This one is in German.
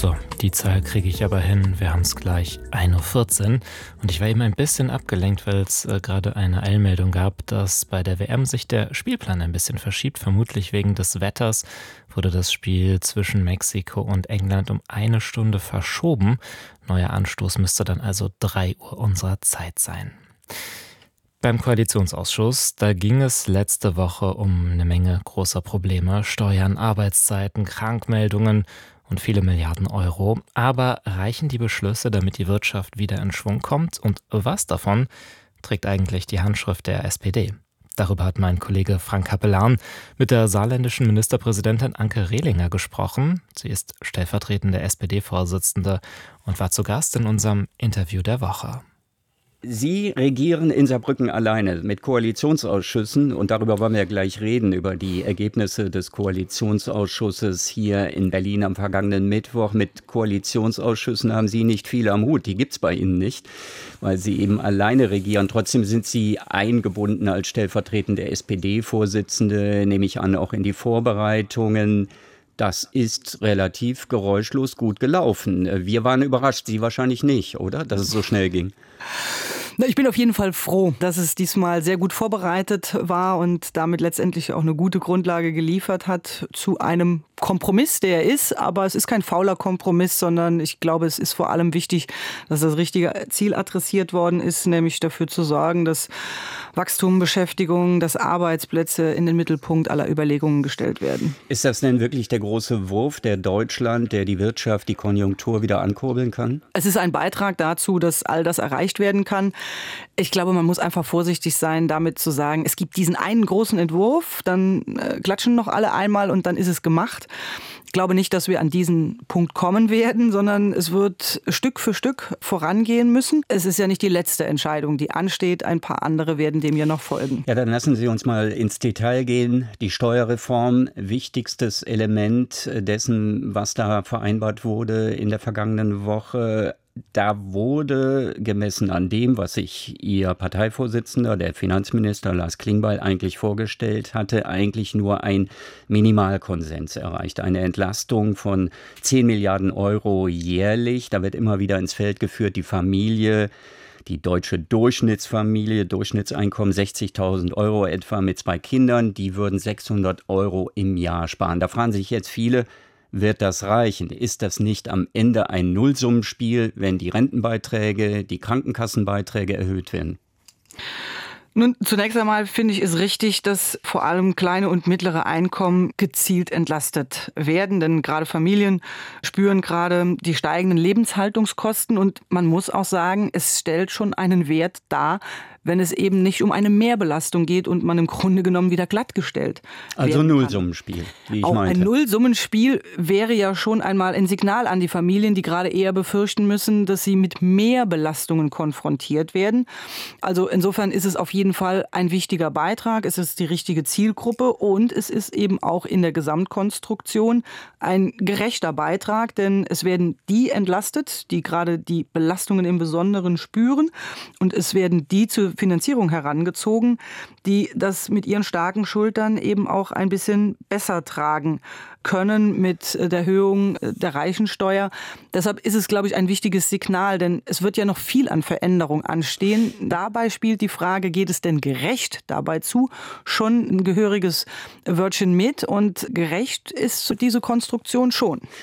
So, die Zahl kriege ich aber hin. Wir haben es gleich 1:14 Uhr. Und ich war eben ein bisschen abgelenkt, weil es gerade eine Eilmeldung gab, dass bei der WM sich der Spielplan ein bisschen verschiebt. Vermutlich wegen des Wetters wurde das Spiel zwischen Mexiko und England um 1 Stunde verschoben. Neuer Anstoß müsste dann also 3 Uhr unserer Zeit sein. Beim Koalitionsausschuss, da ging es letzte Woche um eine Menge großer Probleme. Steuern, Arbeitszeiten, Krankmeldungen und viele Milliarden Euro. Aber reichen die Beschlüsse, damit die Wirtschaft wieder in Schwung kommt? Und was davon trägt eigentlich die Handschrift der SPD? Darüber hat mein Kollege Frank Capellan mit der saarländischen Ministerpräsidentin Anke Rehlinger gesprochen. Sie ist stellvertretende SPD-Vorsitzende und war zu Gast in unserem Interview der Woche. Sie regieren in Saarbrücken alleine mit Koalitionsausschüssen und darüber wollen wir gleich reden, über die Ergebnisse des Koalitionsausschusses hier in Berlin am vergangenen Mittwoch. Mit Koalitionsausschüssen haben Sie nicht viel am Hut, die gibt's bei Ihnen nicht, weil Sie eben alleine regieren. Trotzdem sind Sie eingebunden als stellvertretende SPD-Vorsitzende, nehme ich an, auch in die Vorbereitungen. Das ist relativ geräuschlos gut gelaufen. Wir waren überrascht, Sie wahrscheinlich nicht, oder? Dass es so schnell ging. Ich bin auf jeden Fall froh, dass es diesmal sehr gut vorbereitet war und damit letztendlich auch eine gute Grundlage geliefert hat zu einem Kompromiss, der ist, aber es ist kein fauler Kompromiss, sondern ich glaube, es ist vor allem wichtig, dass das richtige Ziel adressiert worden ist, nämlich dafür zu sorgen, dass Wachstum, Beschäftigung, dass Arbeitsplätze in den Mittelpunkt aller Überlegungen gestellt werden. Ist das denn wirklich der große Wurf, der Deutschland, der die Wirtschaft, die Konjunktur wieder ankurbeln kann? Es ist ein Beitrag dazu, dass all das erreicht werden kann. Ich glaube, man muss einfach vorsichtig sein, damit zu sagen, es gibt diesen einen großen Entwurf, dann klatschen noch alle einmal und dann ist es gemacht. Ich glaube nicht, dass wir an diesen Punkt kommen werden, sondern es wird Stück für Stück vorangehen müssen. Es ist ja nicht die letzte Entscheidung, die ansteht. Ein paar andere werden dem ja noch folgen. Ja, dann lassen Sie uns mal ins Detail gehen. Die Steuerreform, wichtigstes Element dessen, was da vereinbart wurde in der vergangenen Woche. Da wurde gemessen an dem, was sich Ihr Parteivorsitzender, der Finanzminister Lars Klingbeil, eigentlich vorgestellt hatte, eigentlich nur ein Minimalkonsens erreicht. Eine Entlastung von 10 Milliarden Euro jährlich. Da wird immer wieder ins Feld geführt, die Familie, die deutsche Durchschnittsfamilie, Durchschnittseinkommen 60.000 Euro etwa mit 2 Kindern, die würden 600 Euro im Jahr sparen. Da fragen sich jetzt viele, wird das reichen? Ist das nicht am Ende ein Nullsummenspiel, wenn die Rentenbeiträge, die Krankenkassenbeiträge erhöht werden? Nun, zunächst einmal finde ich es richtig, dass vor allem kleine und mittlere Einkommen gezielt entlastet werden. Denn gerade Familien spüren gerade die steigenden Lebenshaltungskosten. Und man muss auch sagen, es stellt schon einen Wert dar, wenn es eben nicht um eine Mehrbelastung geht und man im Grunde genommen wieder glattgestellt Also Nullsummenspiel, wie ich auch meinte. Ein Nullsummenspiel wäre ja schon einmal ein Signal an die Familien, die gerade eher befürchten müssen, dass sie mit Mehrbelastungen konfrontiert werden. Also insofern ist es auf jeden Fall ein wichtiger Beitrag. Es ist die richtige Zielgruppe und es ist eben auch in der Gesamtkonstruktion ein gerechter Beitrag, denn es werden die entlastet, die gerade die Belastungen im Besonderen spüren und es werden die zur Finanzierung herangezogen, die das mit ihren starken Schultern eben auch ein bisschen besser tragen können mit der Erhöhung der Reichensteuer. Deshalb ist es, glaube ich, ein wichtiges Signal, denn es wird ja noch viel an Veränderung anstehen. Dabei spielt die Frage, geht es denn gerecht dabei zu, schon ein gehöriges Wörtchen mit und gerecht ist diese Konstruktion schon.